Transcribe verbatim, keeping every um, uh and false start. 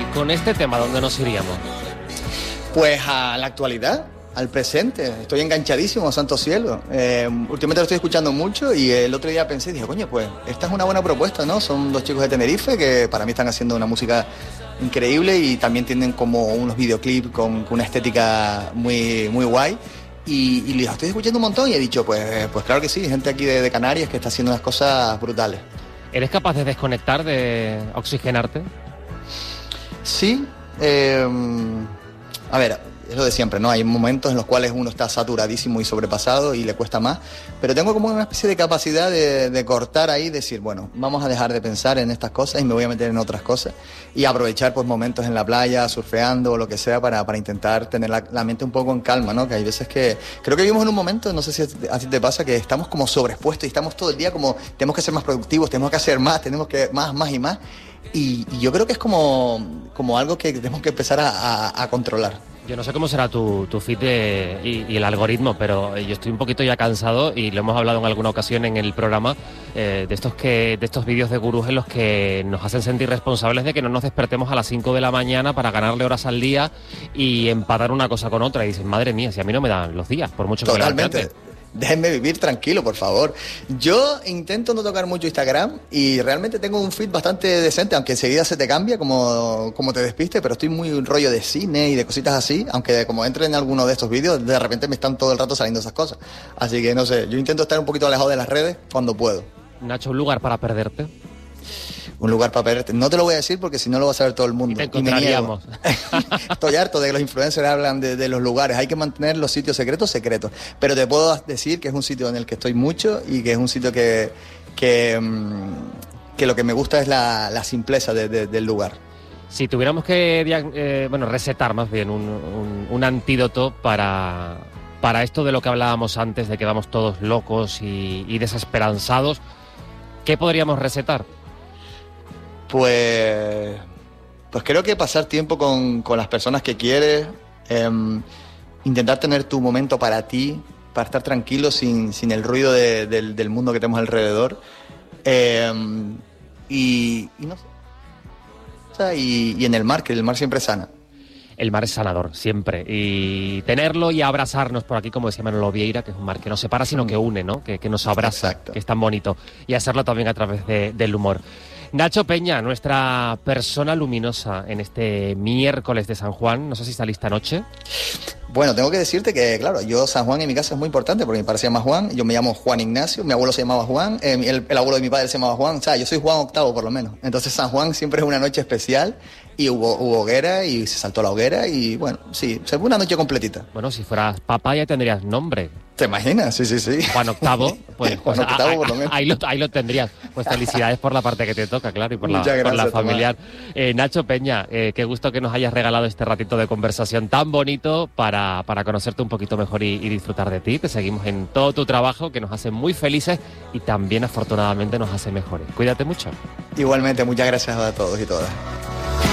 Con este tema, ¿dónde nos iríamos? Pues a la actualidad, al presente. Estoy enganchadísimo, santo cielo. Eh, últimamente lo estoy escuchando mucho y el otro día pensé y dije, coño, pues esta es una buena propuesta, ¿no? Son dos chicos de Tenerife que para mí están haciendo una música increíble y también tienen como unos videoclips con, con una estética muy, muy guay. Y, y los estoy escuchando un montón y he dicho, pues, pues claro que sí, gente aquí de, de Canarias que está haciendo unas cosas brutales. ¿Eres capaz de desconectar, de oxigenarte? Sí, eh, a ver, es lo de siempre, ¿no? Hay momentos en los cuales uno está saturadísimo y sobrepasado y le cuesta más, pero tengo como una especie de capacidad de, de cortar ahí, decir, bueno, vamos a dejar de pensar en estas cosas y me voy a meter en otras cosas y aprovechar pues momentos en la playa, surfeando o lo que sea para, para intentar tener la, la mente un poco en calma, ¿no? Que hay veces que, creo que vivimos en un momento, no sé si a ti te pasa, que estamos como sobreexpuestos y estamos todo el día como, tenemos que ser más productivos, tenemos que hacer más, tenemos que más, más y más, y, y yo creo que es como, como algo que tenemos que empezar a, a, a controlar. Yo no sé cómo será tu, tu feed de, y, y el algoritmo, pero yo estoy un poquito ya cansado y lo hemos hablado en alguna ocasión en el programa eh, de estos que de estos vídeos de gurús en los que nos hacen sentir responsables de que no nos despertemos a las cinco de la mañana para ganarle horas al día y empatar una cosa con otra. Y dicen, madre mía, si a mí no me dan los días, por mucho que me Totalmente. Déjenme vivir tranquilo, por favor. Yo intento no tocar mucho Instagram y realmente tengo un feed bastante decente, aunque enseguida se te cambia como, como te despiste, pero estoy muy rollo de cine y de cositas así, aunque como entre en alguno de estos vídeos, de repente me están todo el rato saliendo esas cosas. Así que no sé, yo intento estar un poquito alejado de las redes cuando puedo. Nacho, ¿un lugar para perderte? Un lugar para perderte. No te lo voy a decir porque si no lo va a saber todo el mundo. Y te encontraríamos. Estoy harto de que los influencers hablan de, de los lugares. Hay que mantener los sitios secretos secretos. Pero te puedo decir que es un sitio en el que estoy mucho y que es un sitio que, que, que lo que me gusta es la, la simpleza de, de, del lugar. Si tuviéramos que eh, bueno, recetar más bien un, un, un antídoto para, para esto de lo que hablábamos antes, de que vamos todos locos y, y desesperanzados, ¿qué podríamos recetar? Pues, pues creo que pasar tiempo con, con las personas que quieres, eh, intentar tener tu momento para ti, para estar tranquilo sin, sin el ruido de, de, del mundo que tenemos alrededor. Eh, y, y no sé. Y, y en el mar, que el mar siempre sana. El mar es sanador, siempre. Y tenerlo y abrazarnos por aquí, como decía Manolo Vieira, que es un mar que no separa, sino que une, ¿no? Que, que nos abraza, exacto, que es tan bonito. Y hacerlo también a través de, del humor. Nacho Peña, nuestra persona luminosa en este miércoles de San Juan. No sé si saliste esta noche. Bueno, tengo que decirte que, claro, yo San Juan en mi casa es muy importante porque mi padre se llama Juan, yo me llamo Juan Ignacio, mi abuelo se llamaba Juan, eh, el, el abuelo de mi padre se llamaba Juan, o sea, yo soy Juan octavo por lo menos. Entonces San Juan siempre es una noche especial y hubo, hubo hoguera y se saltó la hoguera y bueno, sí, se fue una noche completita. Bueno, si fueras papá ya tendrías nombre. ¿Te imaginas? Sí, sí, sí. Juan octavo, pues, Juan pues octavo, a, a, por lo menos. Ahí lo, ahí lo tendrías. Pues felicidades por la parte que te toca, claro, y por, la, Muchas gracias, por la familiar. Tomás. Eh, Nacho Peña, eh, qué gusto que nos hayas regalado este ratito de conversación tan bonito para, para conocerte un poquito mejor y, y disfrutar de ti. Te seguimos en todo tu trabajo, que nos hace muy felices y también afortunadamente nos hace mejores. Cuídate mucho. Igualmente, muchas gracias a todos y todas.